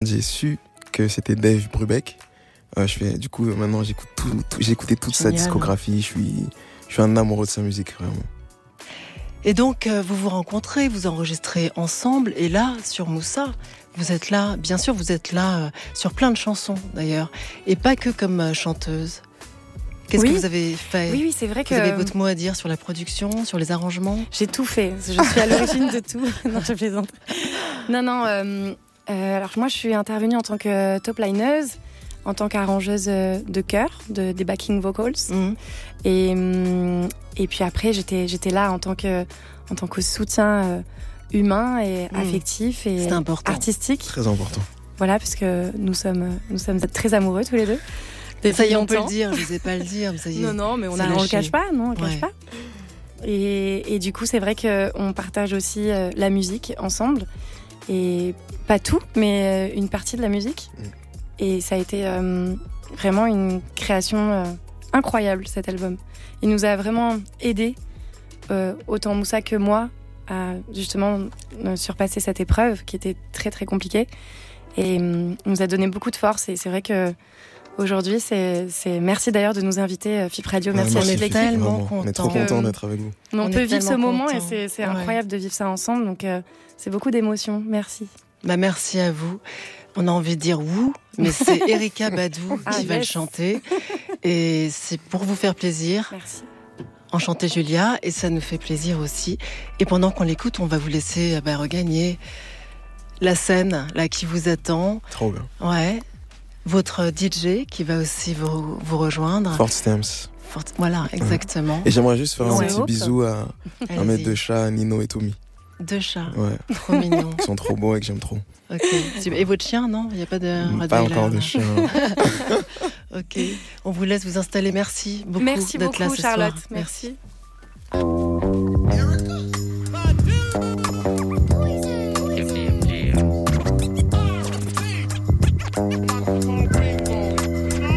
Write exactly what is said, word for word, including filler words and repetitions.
j'ai su que c'était Dave Brubeck, euh, je fais, du coup, maintenant, j'écoute tout, tout, j'ai écouté toute Génial. Sa discographie. Je suis, je suis un amoureux de sa musique, vraiment. Et donc, euh, vous vous rencontrez, vous enregistrez ensemble. Et là, sur Moussa, vous êtes là, bien sûr, vous êtes là euh, sur plein de chansons, d'ailleurs. Et pas que comme euh, chanteuse. Qu'est-ce oui. que vous avez fait ? Oui, oui, c'est vrai que... Vous avez votre mot à dire sur la production, sur les arrangements ? J'ai tout fait. Je suis à l'origine de tout. Non, je plaisante. Non, non. Euh, euh, alors, moi, je suis intervenue en tant que top-lineuse, en tant qu'arrangeuse de chœur, de, des backing vocals. Mmh. Et, et puis après, j'étais, j'étais là en tant que, en tant que soutien euh, humain et mmh. affectif et artistique. Très important. Voilà, parce que nous sommes, nous sommes très amoureux tous les deux. Et ça y est, on peut le dire, je n'osais pas le dire, mais ça y est. Non, non, mais on ne le cache pas, non, on le cache ouais. pas. Et, et du coup, c'est vrai qu'on partage aussi euh, la musique ensemble. Et pas tout, mais une partie de la musique. Mmh. Et ça a été euh, vraiment une création euh, incroyable, cet album. Il nous a vraiment aidés, euh, autant Moussa que moi, à justement euh, surpasser cette épreuve qui était très, très compliquée. Et euh, nous a donné beaucoup de force. Et c'est vrai que aujourd'hui, c'est, c'est... merci d'ailleurs de nous inviter, euh, F I P Radio. Merci, ouais, merci à F I P, tellement contents. On est trop contents d'être avec vous. On, on peut vivre ce moment contents. Et c'est, c'est ouais. incroyable de vivre ça ensemble. Donc, euh, c'est beaucoup d'émotions. Merci. Bah, merci à vous. On a envie de dire wouh, mais c'est Erykah Badu ah, qui yes. va le chanter. Et c'est pour vous faire plaisir. Merci. Enchantée Julia, et ça nous fait plaisir aussi. Et pendant qu'on l'écoute, on va vous laisser bah, regagner la scène là qui vous attend. Trop bien. Ouais. Votre D J qui va aussi vous, vous rejoindre. Fort Stamps. Fort... Voilà, exactement. Et j'aimerais juste faire un ouais. petit bisou à, à mes deux chats, Nino et Tommy. Deux chats. Ouais. Trop mignons. Ils sont trop beaux et que j'aime trop. Ok. Et votre chien, non ? Il n'y a pas de... Pas encore de chien. Ok. On vous laisse vous installer. Merci beaucoup Merci d'être beaucoup, là ce Charlotte. soir. Merci. Merci.